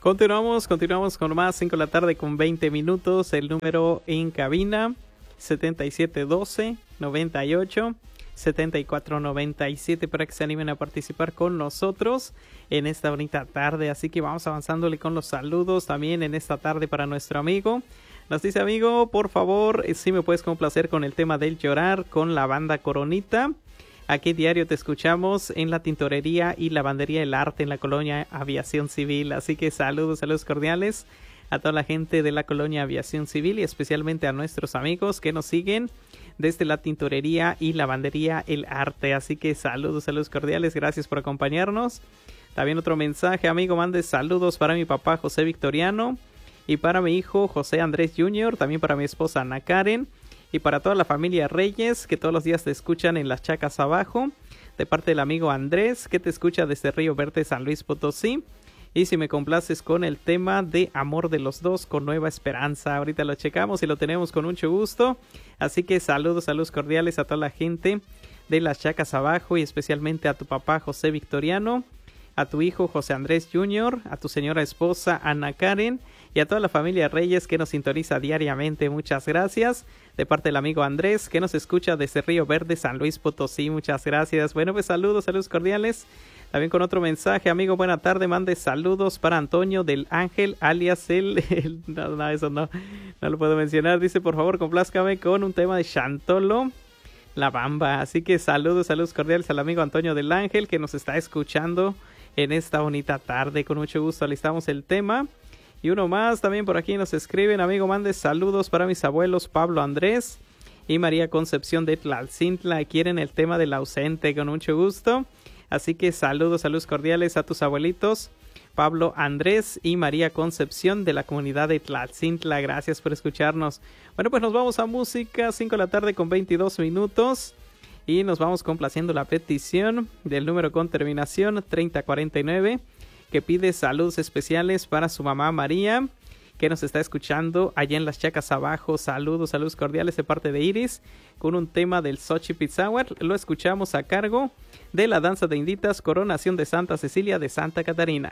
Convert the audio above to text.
Continuamos con más, 5 de la tarde con 20 minutos, el número en cabina 7712-98-7497 para que se animen a participar con nosotros en esta bonita tarde, así que vamos avanzándole con los saludos también en esta tarde para nuestro amigo. Nos dice: amigo, por favor, si me puedes complacer con el tema del llorar con la banda Coronita. Aquí diario te escuchamos en la tintorería y lavandería El Arte en la colonia Aviación Civil. Así que saludos cordiales a toda la gente de la colonia Aviación Civil y especialmente a nuestros amigos que nos siguen desde la tintorería y lavandería El Arte. Así que saludos cordiales, gracias por acompañarnos. También otro mensaje: amigo, mande saludos para mi papá José Victoriano y para mi hijo José Andrés Jr., también para mi esposa Ana Karen y para toda la familia Reyes que todos los días te escuchan en Las Chacas Abajo, de parte del amigo Andrés que te escucha desde Río Verde, San Luis Potosí. Y si me complaces con el tema de Amor de los Dos con Nueva Esperanza, ahorita lo checamos y lo tenemos con mucho gusto. Así que saludos cordiales a toda la gente de Las Chacas Abajo y especialmente a tu papá José Victoriano, a tu hijo José Andrés Jr., a tu señora esposa Ana Karen y a toda la familia Reyes que nos sintoniza diariamente. Muchas gracias. De parte del amigo Andrés que nos escucha desde Río Verde, San Luis Potosí. Muchas gracias. Bueno, pues saludos cordiales. También con otro mensaje: amigo, buena tarde, mande saludos para Antonio del Ángel, alias no, eso no lo puedo mencionar. Dice: por favor, complázcame con un tema de Chantolo, La Bamba. Así que saludos cordiales al amigo Antonio del Ángel que nos está escuchando en esta bonita tarde. Con mucho gusto alistamos el tema. Y uno más también por aquí nos escriben: amigo, mande saludos para mis abuelos Pablo Andrés y María Concepción de Tlalcintla. Quieren el tema del ausente. Con mucho gusto. Así que saludos cordiales a tus abuelitos Pablo Andrés y María Concepción de la comunidad de Tlalcintla. Gracias por escucharnos. Bueno, pues nos vamos a música, 5 de la tarde con 22 minutos. Y nos vamos complaciendo la petición del número con terminación 3049, que pide saludos especiales para su mamá María, que nos está escuchando allá en Las Chacas Abajo. Saludos cordiales de parte de Iris, con un tema del Xochipitzáhuatl. Lo escuchamos a cargo de la danza de inditas Coronación de Santa Cecilia de Santa Catarina.